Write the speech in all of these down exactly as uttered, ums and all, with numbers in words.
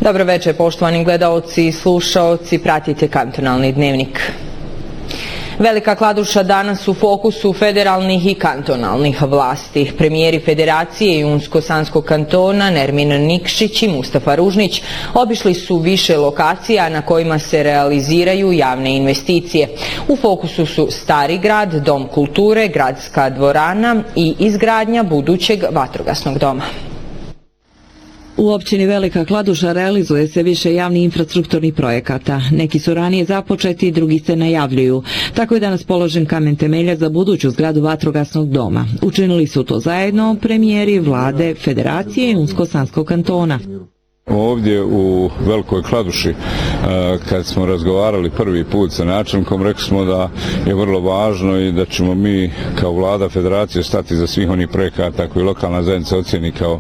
Dobro večer, poštovani gledaoci i slušaoci, pratite Kantonalni dnevnik. Velika Kladuša danas u fokusu federalnih i kantonalnih vlasti. Premijeri Federacije i Unsko-Sanskog kantona Nermin Nikšić i Mustafa Ružnić obišli su više lokacija na kojima se realiziraju javne investicije. U fokusu su Stari grad, Dom kulture, Gradska dvorana i izgradnja budućeg vatrogasnog doma. U općini Velika Kladuša realizuje se više javnih infrastrukturnih projekata. Neki su ranije započeti, drugi se najavljuju. Tako je danas položen kamen temelja za buduću zgradu vatrogasnog doma. Učinili su to zajedno premijeri vlade Federacije i Unsko-Sanskog kantona. Ovdje u Velikoj Kladuši, kad smo razgovarali prvi put sa načelnikom, rekli smo da je vrlo važno i da ćemo mi kao vlada Federacije stati za svih onih projekata koji lokalna zajednica ocjeni kao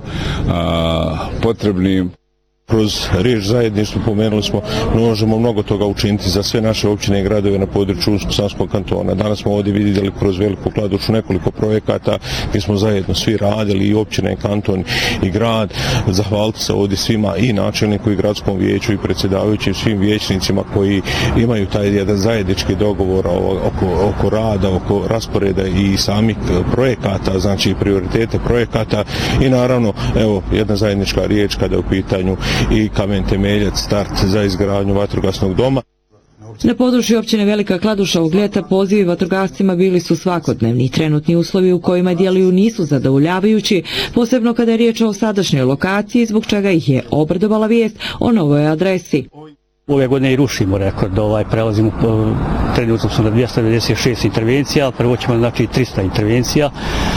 potrebnim. Kroz riječ zajedništvo pomenuli smo, možemo mnogo toga učiniti za sve naše općine i gradove na području Unsko-Sanskog kantona. Danas smo ovdje vidjeli kroz Veliku Kladušu nekoliko projekata gdje smo zajedno svi radili, i općine, i kanton, i grad. Zahvaliti se ovdje svima, i načelniku, i gradskom vijeću, i predsjedavajućim, svim vijećnicima koji imaju taj jedan zajednički dogovor oko, oko rada, oko rasporeda i samih projekata, znači prioritete projekata, i naravno, evo, jedna zajednička riječ kada je u pitanju i kamen temeljac, start za izgradnju vatrogasnog doma. Na području općine Velika Kladuša ovog ljeta pozivi vatrogascima bili su svakodnevni. Trenutni uslovi u kojima djeluju nisu zadovoljavajući, posebno kada je riječ o sadašnjoj lokaciji, zbog čega ih je obradovala vijest o novoj adresi. Ove godine i rušimo rekord, ovaj, prelazimo, trenutno smo na dvjesto devedeset šest intervencija, prvo ćemo znači trista intervencija,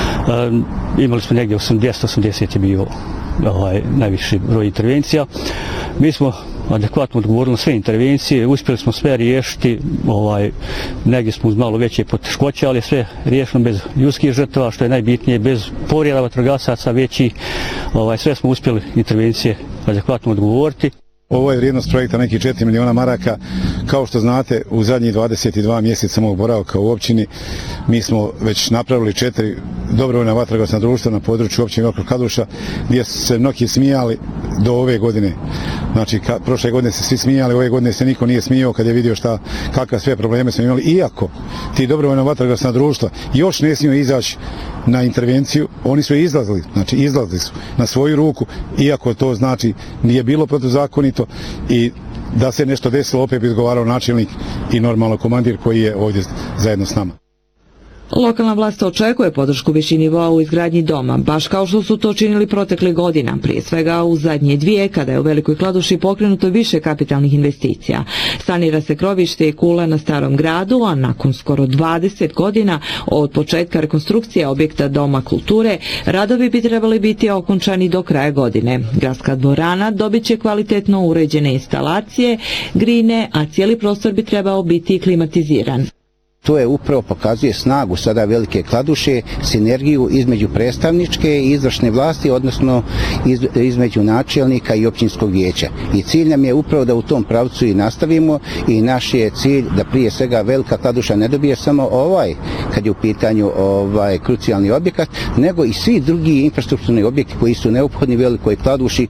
e, imali smo negdje dvjesto osamdeset je bio ovaj, najviši broj intervencija. Mi smo adekvatno odgovorili na sve intervencije, uspjeli smo sve riješiti, ovaj, negdje smo uz malo veće poteškoće, ali sve riješeno bez ljudskih žrtava, što je najbitnije, bez porijela vatrogasaca veći, ovaj, sve smo uspjeli intervencije adekvatno odgovoriti. Ovo je vrijednost projekta nekih četiri miliona maraka. Kao što znate, u zadnjih dvadeset dva mjeseca mog boravka u općini mi smo već napravili četiri dobrovoljna vatrogasna društva na području općine Velika Kladuša, gdje su se mnogi smijali do ove godine. Znači, ka, prošle godine se svi smijali, ove godine se niko nije smijao kad je vidio šta, kakve sve probleme smo imali. Iako ti dobrovoljna vatrogasna društva još ne smiju izaći na intervenciju, oni su izlazili, znači izlazili su na svoju ruku, iako to znači nije bilo protuzakonito, i da se nešto desilo opet bi odgovarao načelnik i normalno komandir koji je ovdje zajedno s nama. Lokalna vlast očekuje podršku viši nivoa u izgradnji doma, baš kao što su to činili proteklih godina, prije svega u zadnje dvije, kada je u Velikoj Kladuši pokrenuto više kapitalnih investicija. Sanira se krovište i kula na Starom gradu, a nakon skoro dvadeset godina od početka rekonstrukcije objekta Doma kulture, radovi bi trebali biti okončani do kraja godine. Gradska dvorana dobit će kvalitetno uređene instalacije, grine, a cijeli prostor bi trebao biti klimatiziran. To je upravo pokazuje snagu sada Velike Kladuše, sinergiju između predstavničke i izvršne vlasti, odnosno iz, između načelnika i općinskog vijeća. I cilj nam je upravo da u tom pravcu i nastavimo, i naš je cilj da prije svega Velika Kladuša ne dobije samo ovaj, kad je u pitanju ovaj krucijalni objekat, nego i svi drugi infrastrukturni objekti koji su neophodni Velikoj Kladuši.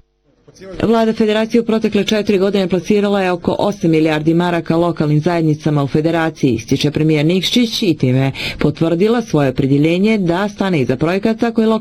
Vlada Federacije u protekle četiri godine plasirala je oko osam milijardi maraka lokalnim zajednicama u Federaciji, ističe premijer Nikšić, i time potvrdila svoje opredjeljenje da stane iza projekata koje